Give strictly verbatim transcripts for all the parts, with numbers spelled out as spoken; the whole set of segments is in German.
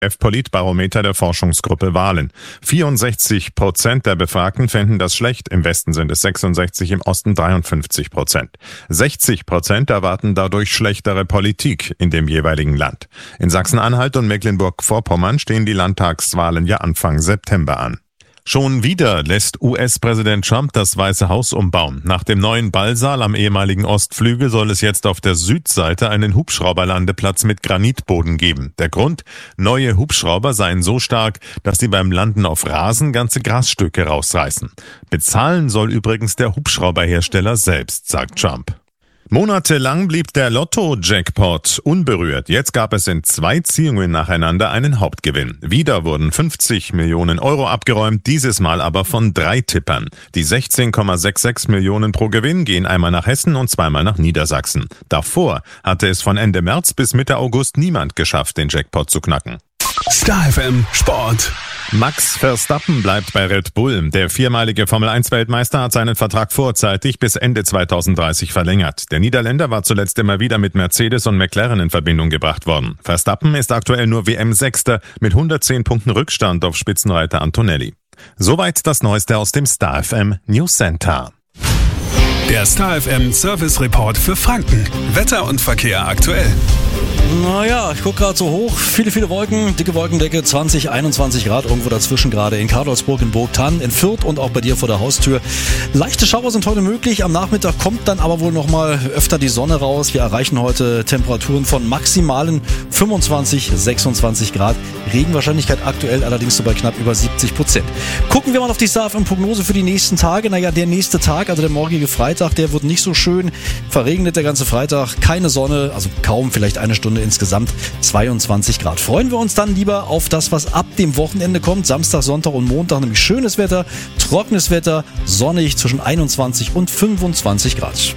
Politbarometer der Forschungsgruppe Wahlen. vierundsechzig Prozent der Befragten fänden das schlecht, im Westen sind es sechsundsechzig, im Osten dreiundfünfzig Prozent. sechzig Prozent erwarten dadurch schlechtere Politik in dem jeweiligen Land. In Sachsen-Anhalt und Mecklenburg-Vorpommern stehen die Landtagswahlen ja Anfang September an. Schon wieder lässt U S-Präsident Trump das Weiße Haus umbauen. Nach dem neuen Ballsaal am ehemaligen Ostflügel soll es jetzt auf der Südseite einen Hubschrauberlandeplatz mit Granitboden geben. Der Grund? Neue Hubschrauber seien so stark, dass sie beim Landen auf Rasen ganze Grasstücke rausreißen. Bezahlen soll übrigens der Hubschrauberhersteller selbst, sagt Trump. Monatelang blieb der Lotto-Jackpot unberührt. Jetzt gab es in zwei Ziehungen nacheinander einen Hauptgewinn. Wieder wurden fünfzig Millionen Euro abgeräumt, dieses Mal aber von drei Tippern. Die sechzehn Komma sechsundsechzig Millionen pro Gewinn gehen einmal nach Hessen und zweimal nach Niedersachsen. Davor hatte es von Ende März bis Mitte August niemand geschafft, den Jackpot zu knacken. Star F M Sport. Max Verstappen bleibt bei Red Bull. Der viermalige Formel eins Weltmeister hat seinen Vertrag vorzeitig bis Ende zweitausenddreißig verlängert. Der Niederländer war zuletzt immer wieder mit Mercedes und McLaren in Verbindung gebracht worden. Verstappen ist aktuell nur W M-Sechster mit hundertzehn Punkten Rückstand auf Spitzenreiter Antonelli. Soweit das Neueste aus dem Star F M News Center. Der Star F M Service Report für Franken. Wetter und Verkehr aktuell. Naja, ich gucke gerade so hoch. Viele, viele Wolken, dicke Wolkendecke, zwanzig, einundzwanzig Grad irgendwo dazwischen gerade in Karlsburg, in Burgthann, in Fürth und auch bei dir vor der Haustür. Leichte Schauer sind heute möglich. Am Nachmittag kommt dann aber wohl nochmal öfter die Sonne raus. Wir erreichen heute Temperaturen von maximalen fünfundzwanzig, sechsundzwanzig Grad. Regenwahrscheinlichkeit aktuell allerdings so bei knapp über siebzig Prozent. Gucken wir mal auf die Star F M-Prognose für die nächsten Tage. Naja, der nächste Tag, also der morgige Freitag, der wird nicht so schön. Verregnet der ganze Freitag, keine Sonne, also kaum, vielleicht eine Stunde insgesamt zweiundzwanzig Grad. Freuen wir uns dann lieber auf das, was ab dem Wochenende kommt. Samstag, Sonntag und Montag nämlich schönes Wetter, trockenes Wetter, sonnig zwischen einundzwanzig und fünfundzwanzig Grad.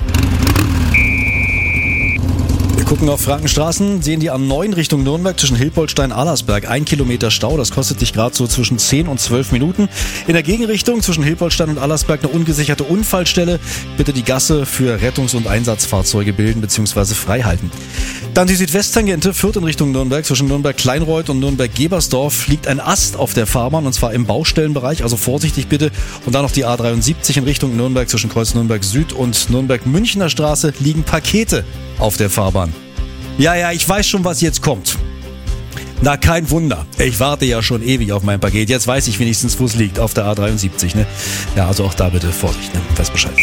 Wir gucken auf Frankenstraßen, sehen die A neun Richtung Nürnberg zwischen Hilpoltstein-Allersberg. Ein Kilometer Stau, das kostet dich gerade so zwischen zehn und zwölf Minuten. In der Gegenrichtung zwischen Hilpoltstein und Allersberg eine ungesicherte Unfallstelle. Bitte die Gasse für Rettungs- und Einsatzfahrzeuge bilden bzw. freihalten. Dann die Südwesttangente, Fürth in Richtung Nürnberg. Zwischen Nürnberg-Kleinreuth und Nürnberg-Gebersdorf liegt ein Ast auf der Fahrbahn und zwar im Baustellenbereich, also vorsichtig bitte. Und dann noch die A dreiundsiebzig in Richtung Nürnberg zwischen Kreuz Nürnberg Süd und Nürnberg-Münchner Straße liegen Pakete auf der Fahrbahn. Ja, ja, ich weiß schon, was jetzt kommt. Na, kein Wunder. Ich warte ja schon ewig auf mein Paket. Jetzt weiß ich wenigstens, wo es liegt, auf der A dreiundsiebzig, ne? Ja, also auch da bitte Vorsicht, ne? Weiß Bescheid.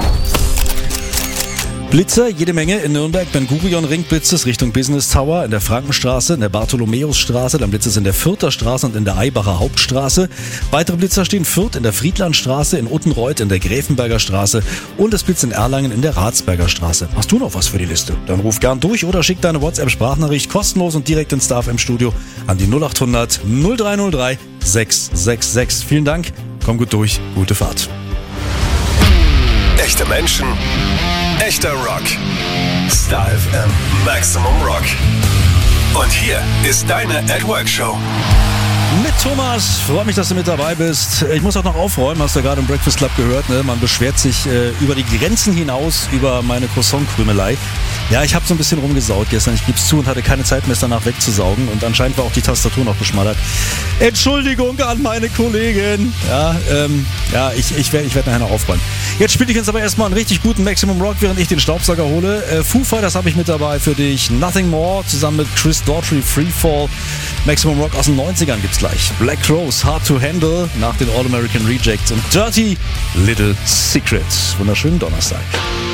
Blitzer, jede Menge in Nürnberg. Ben-Gurion-Ring blitzt es Richtung Business Tower, in der Frankenstraße, in der Bartholomäusstraße, dann blitzt es in der Fürther Straße und in der Eibacher Hauptstraße. Weitere Blitzer stehen Fürth in der Friedlandstraße, in Uttenreuth in der Gräfenberger Straße und es blitzt in Erlangen in der Ratsberger Straße. Hast du noch was für die Liste? Dann ruf gern durch oder schick deine WhatsApp-Sprachnachricht kostenlos und direkt ins Star F M Studio an die null acht hundert null drei null drei sechs sechs sechs. Vielen Dank, komm gut durch, gute Fahrt. Echte Menschen, echter Rock. Star F M Maximum Rock. Und hier ist deine At Work Show. Mit Thomas, freut mich, dass du mit dabei bist. Ich muss auch noch aufräumen, hast du ja gerade im Breakfast Club gehört, ne? Man beschwert sich äh, über die Grenzen hinaus, über meine Croissant-Krümelei. Ja, ich habe so ein bisschen rumgesaut gestern, ich gebe es zu und hatte keine Zeit mehr, es danach wegzusaugen und anscheinend war auch die Tastatur noch beschmallert. Entschuldigung an meine Kollegin. Ja, ähm, ja ich, ich werde ich werd nachher noch aufräumen. Jetzt spiele ich uns aber erstmal einen richtig guten Maximum Rock, während ich den Staubsauger hole. Äh, Foo Fighters habe ich mit dabei für dich. Nothing More zusammen mit Chris Daughtry, Freefall. Maximum Rock aus den neunzigern gibt's gleich. Black Crowes, Hard to Handle nach den All American Rejects und Dirty Little Secret. Wunderschönen Donnerstag.